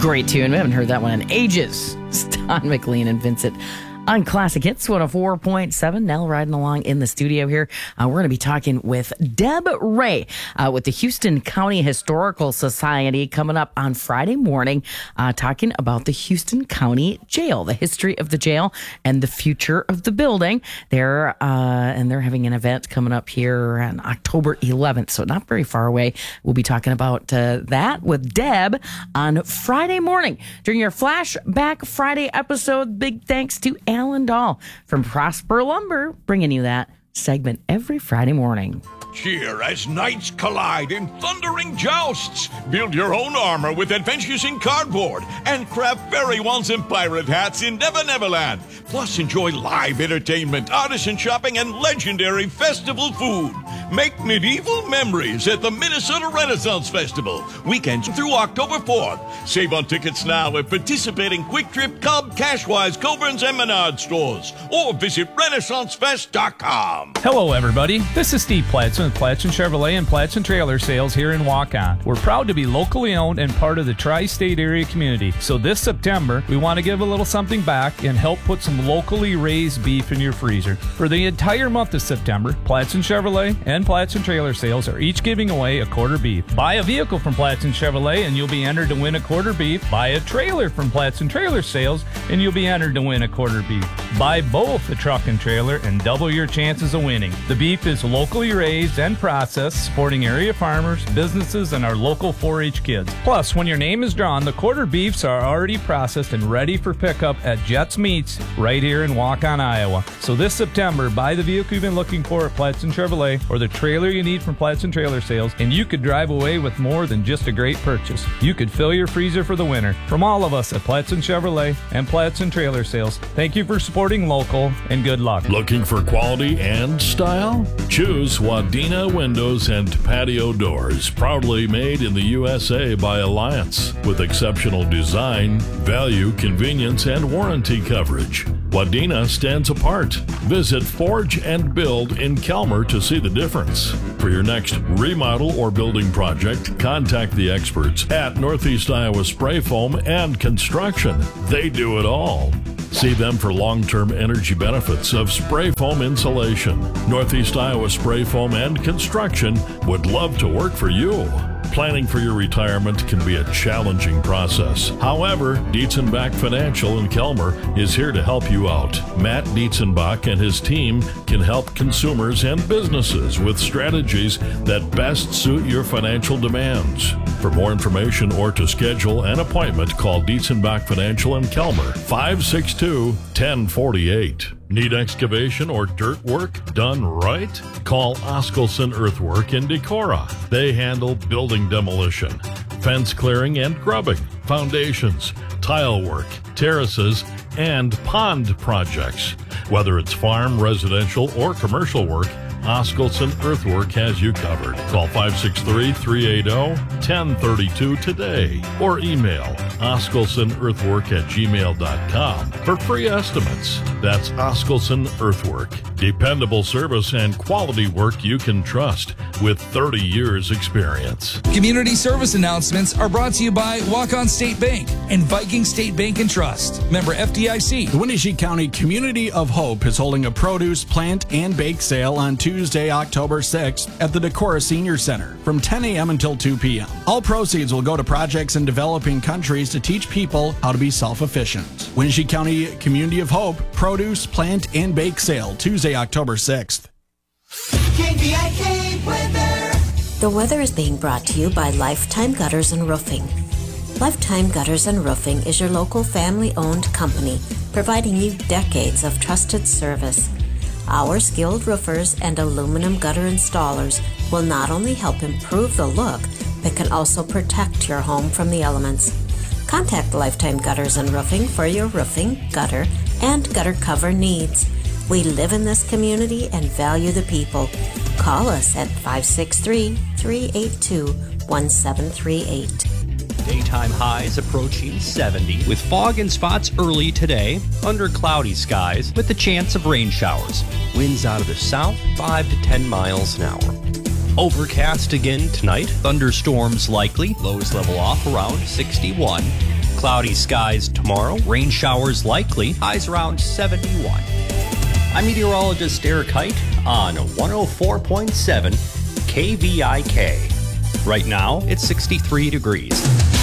Great tune. We haven't heard that one in ages. It's Don McLean and Vincent on Classic Hits 104.7. Nell riding along in the studio here. We're going to be talking with Deb Ray with the Houston County Historical Society coming up on Friday morning, talking about the Houston County Jail, the history of the jail, and the future of the building. They're having an event coming up here on October 11th, so not very far away. We'll be talking about that with Deb on Friday morning during your Flashback Friday episode. Big thanks to Alan Dahl from Prosper Lumber, bringing you that segment every Friday morning. Cheer as knights collide in thundering jousts. Build your own armor with Adventures in Cardboard and craft fairy wands and pirate hats in Never Neverland. Plus, enjoy live entertainment, artisan shopping, and legendary festival food. Make medieval memories at the Minnesota Renaissance Festival, weekends through October 4th. Save on tickets now at participating Quick Trip, Cub, Cashwise, Coburn's, and Menard stores, or visit RenaissanceFest.com. Hello, everybody. This is Steve Platson with Platson Chevrolet and Platson Trailer Sales here in Waukon. We're proud to be locally owned and part of the tri-state area community. So this September, we want to give a little something back and help put some locally raised beef in your freezer. For the entire month of September, Platson Chevrolet and Platson Trailer Sales are each giving away a quarter beef. Buy a vehicle from Platson Chevrolet and you'll be entered to win a quarter beef. Buy a trailer from Platson Trailer Sales and you'll be entered to win a quarter beef. Buy both a truck and trailer and double your chances of winning. The beef is locally raised and processed, supporting area farmers, businesses, and our local 4-H kids. Plus, when your name is drawn, the quarter beefs are already processed and ready for pickup at Jets Meats right here in Waukon, Iowa. So this September, buy the vehicle you've been looking for at Platson Chevrolet or the trailer you need from Platson Trailer Sales, and you could drive away with more than just a great purchase. You could fill your freezer for the winter. From all of us at Platson Chevrolet and Platson Trailer Sales, thank you for supporting local, and good luck. Looking for quality and style? Choose Wadena Windows and Patio Doors, proudly made in the USA by Alliance, with exceptional design, value, convenience, and warranty coverage. Wadena stands apart. Visit Forge and Build in Kelmer to see the difference. For your next remodel or building project, contact the experts at Northeast Iowa Spray Foam and Construction. They do it all. See them for long-term energy benefits of spray foam insulation. Northeast Iowa Spray Foam and Construction would love to work for you. Planning for your retirement can be a challenging process. However, Dietzenbach Financial in Kelmer is here to help you out. Matt Dietzenbach and his team can help consumers and businesses with strategies that best suit your financial demands. For more information or to schedule an appointment, call Dietzenbach Financial in Kelmer, 562-1048. Need excavation or dirt work done right? Call Oskelson Earthwork in Decorah. They handle building demolition, fence clearing and grubbing, foundations, tile work, terraces, and pond projects. Whether it's farm, residential, or commercial work, Oskelson Earthwork has you covered. Call 563-380-1032 today or email oskelsonearthwork@gmail.com for free estimates. That's Oskelson Earthwork. Dependable service and quality work you can trust with 30 years experience. Community service announcements are brought to you by Waukon State Bank and Viking State Bank and Trust. Member FDIC. The Wenatchee County Community of Hope is holding a produce, plant, and bake sale on Tuesday, October 6th at the Decorah Senior Center from 10 a.m. until 2 p.m. All proceeds will go to projects in developing countries to teach people how to be self-efficient. Wenatchee County Community of Hope Produce, Plant, and Bake Sale, Tuesday, October 6th. KVIK weather. The weather is being brought to you by Lifetime Gutters and Roofing. Lifetime Gutters and Roofing is your local family-owned company, providing you decades of trusted service. Our skilled roofers and aluminum gutter installers will not only help improve the look, but can also protect your home from the elements. Contact Lifetime Gutters and Roofing for your roofing, gutter, and gutter cover needs. We live in this community and value the people. Call us at 563-382-1738. Daytime highs approaching 70 with fog and spots early today under cloudy skies with the chance of rain showers. Winds out of the south 5 to 10 miles an hour. Overcast again tonight. Thunderstorms likely. Lows level off around 61. Cloudy skies tomorrow, rain showers likely, highs around 71. I'm meteorologist Eric Height on 104.7 KVIK. Right now, it's 63 degrees.